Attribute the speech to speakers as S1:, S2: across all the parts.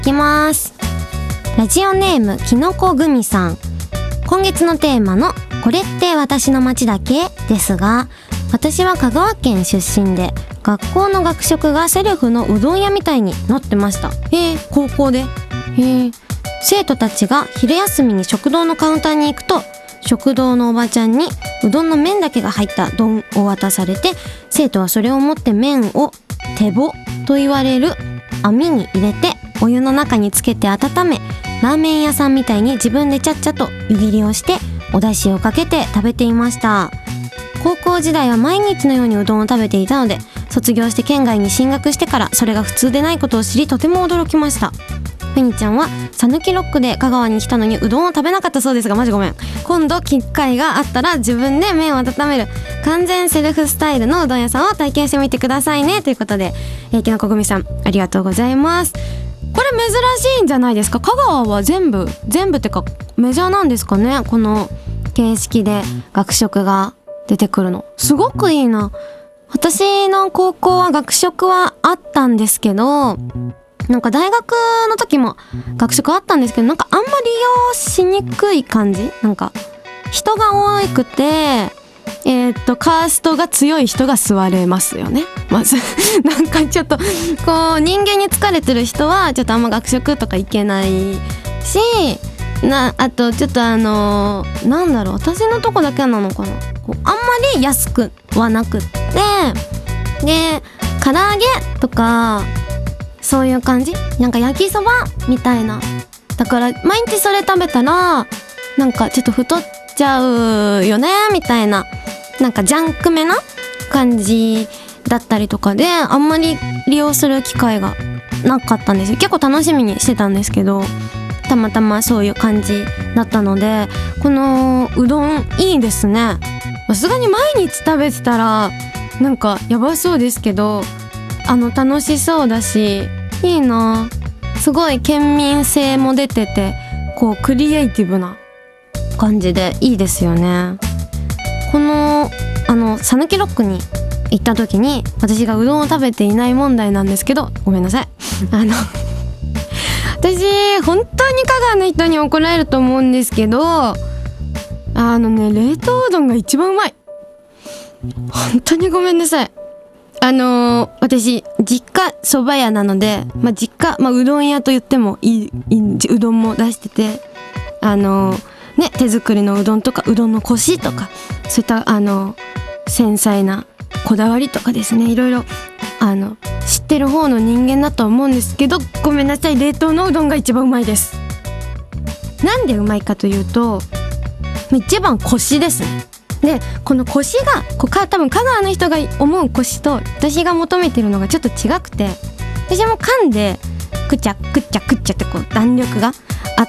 S1: いきます。ラジオネームきのこぐみさん。今月のテーマのこれって私の町だけですが、私は香川県出身で学校の学食がセルフのうどん屋みたいになってました。高校で生徒たちが昼休みに食堂のカウンターに行くと、食堂のおばちゃんにうどんの麺だけが入った丼を渡されて、生徒はそれを持って麺を手ぼと言われる網に入れてお湯の中につけて温め、ラーメン屋さんみたいに自分でちゃっちゃと湯切りをしてお出汁をかけて食べていました。高校時代は毎日のようにうどんを食べていたので、卒業して県外に進学してからそれが普通でないことを知り、とても驚きました。フェニちゃんはさぬきロックで香川に来たのにうどんを食べなかったそうですが、マジごめん。今度機会があったら自分で麺を温める完全セルフスタイルのうどん屋さんを体験してみてくださいね、ということで、きのこぐみさんありがとうございます。これ珍しいんじゃないですか。香川は全部ってかメジャーなんですかね、この形式で学食が出てくるの。すごくいいな。私の高校は学食はあったんですけど、なんか大学の時も学食あったんですけど、なんかあんまり利用しにくい感じ。なんか人が多くてカーストが強い人が座れますよね、まずなんかちょっとこう人間に疲れてる人はちょっとあんま学食とか行けないし、あとちょっとなんだろう、私のとこだけなのかな、こうあんまり安くはなくって、で唐揚げとかそういう感じ、なんか焼きそばみたいな。だから毎日それ食べたらなんかちょっと太っちゃうよねみたいな、なんかジャンクめな感じだったりとかで、あんまり利用する機会がなかったんですよ。結構楽しみにしてたんですけど、たまたまそういう感じだったので、このうどんいいですね。さすがに毎日食べてたらなんかやばそうですけど、楽しそうだしいいな。すごい県民性も出てて、こうクリエイティブな感じでいいですよね。このさぬきロックに行った時に私がうどんを食べていない問題なんですけど、ごめんなさい。私本当に香川の人に怒られると思うんですけど、冷凍うどんが一番うまい。本当にごめんなさい。私実家蕎麦屋なので、実家、うどん屋と言ってもいい、うどんも出してて、手作りのうどんとかうどんのコシとか、そういった繊細なこだわりとかですね、いろいろ知ってる方の人間だと思うんですけど、ごめんなさい、冷凍のうどんが一番うまいです。なんでうまいかというと、一番コシですね。でこのコシが多分香川の人が思うコシと私が求めてるのがちょっと違くて、私も噛んでくちゃくちゃくちゃってこう弾力があって、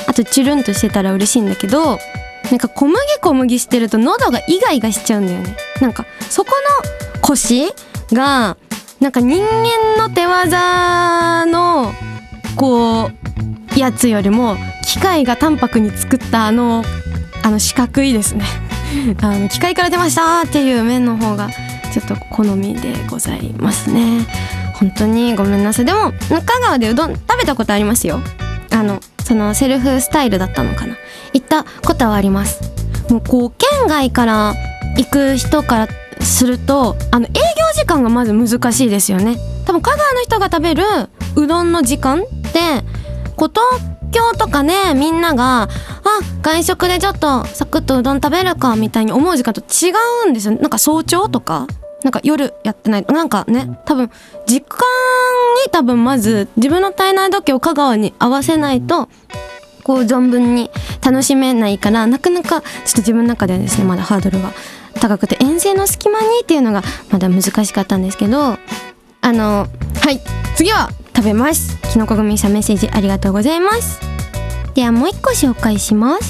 S1: あとチュルンとしてたら嬉しいんだけど、なんか小麦してると喉がイガイガしちゃうんだよね。なんかそこのコシがなんか人間の手技のこうやつよりも機械が淡白に作った四角いですね機械から出ましたっていう麺の方がちょっと好みでございますね。本当にごめんなさい。でも香川でうどん食べたことありますよ。そのセルフスタイルだったのかな、行ったことはあります。もうこう県外から行く人からすると営業時間がまず難しいですよね。多分香川の人が食べるうどんの時間ってこう東京とかね、みんなが外食でちょっとサクッとうどん食べるかみたいに思う時間と違うんですよ。なんか早朝とかなんか夜やってない、なんかね、多分時間にまず自分の体内時計を香川に合わせないとこう存分に楽しめないから、なかなかちょっと自分の中ではですね、まだハードルが高くて、遠征の隙間にっていうのがまだ難しかったんですけど、はい次は食べます。きのこぐみさんメッセージありがとうございます。ではもう一個紹介します。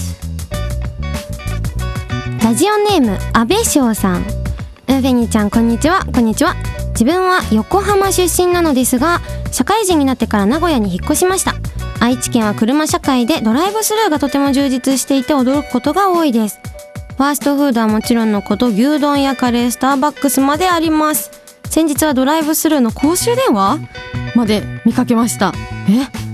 S1: ラジオネーム安倍翔さん。フェニーちゃんこんにちは。こんにちは。自分は横浜出身なのですが、社会人になってから名古屋に引っ越しました。愛知県は車社会でドライブスルーがとても充実していて驚くことが多いです。ファーストフードはもちろんのこと、牛丼やカレー、スターバックスまであります。先日はドライブスルーの公衆電話まで見かけました。